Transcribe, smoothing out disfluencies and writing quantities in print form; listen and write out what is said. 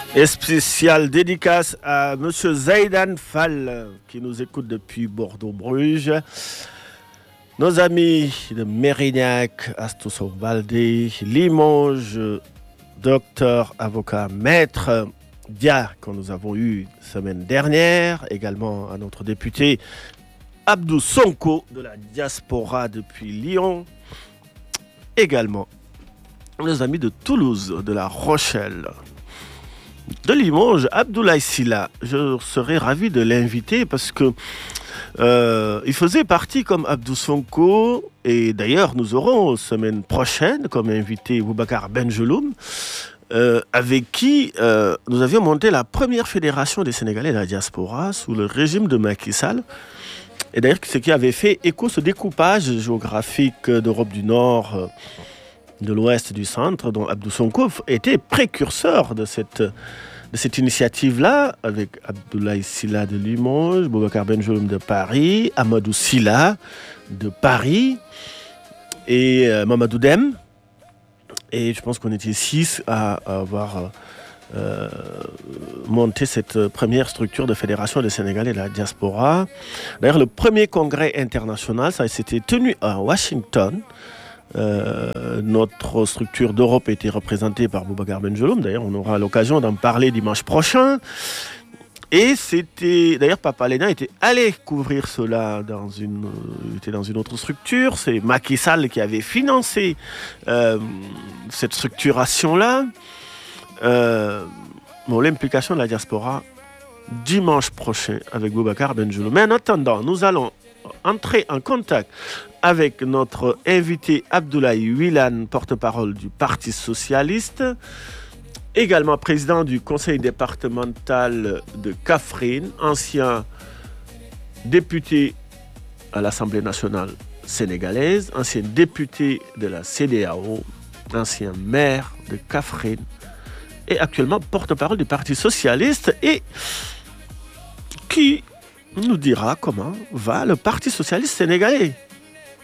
Et spéciale dédicace à Monsieur Zaidan Fall qui nous écoute depuis Bordeaux-Bruges. Nos amis de Mérignac, Astous-Valdé, Limoges, docteur, avocat, maître Dia, que nous avons eu semaine dernière. Également à notre député Abdou Sonko de la diaspora depuis Lyon. Également nos amis de Toulouse, de La Rochelle. De Limoges, Abdoulaye Sylla, je serais ravi de l'inviter parce que il faisait partie comme Abdou Sonko, et d'ailleurs nous aurons semaine prochaine comme invité Boubacar Benjeloum, avec qui nous avions monté la première fédération des Sénégalais de la diaspora sous le régime de Macky Sall. Et d'ailleurs ce qui avait fait écho ce découpage géographique d'Europe du Nord, de l'Ouest, du Centre, dont Abdou Sonko était précurseur de cette initiative-là, avec Abdoulaye Sylla de Limoges, Boubacar Benjeloum de Paris, Amadou Sylla de Paris et Mamadou Dem. Et je pense qu'on était 6 à avoir monté cette première structure de fédération des Sénégalais de la diaspora. D'ailleurs, le premier congrès international, ça s'était tenu à Washington. Notre structure d'Europe était représentée par Boubacar Benjeloum. D'ailleurs, on aura l'occasion d'en parler dimanche prochain. Et c'était... D'ailleurs, Papa Léna était allé couvrir cela il était dans une autre structure. C'est Macky Sall qui avait financé cette structuration-là. L'implication de la diaspora dimanche prochain avec Boubacar Benjeloum. Mais en attendant, nous allons entrer en contact avec notre invité Abdoulaye Wilane, porte-parole du Parti Socialiste, également président du conseil départemental de Kaffrine, ancien député à l'Assemblée nationale sénégalaise, ancien député de la CEDEAO, ancien maire de Kaffrine et actuellement porte-parole du Parti Socialiste, et qui nous dira comment va le Parti Socialiste sénégalais.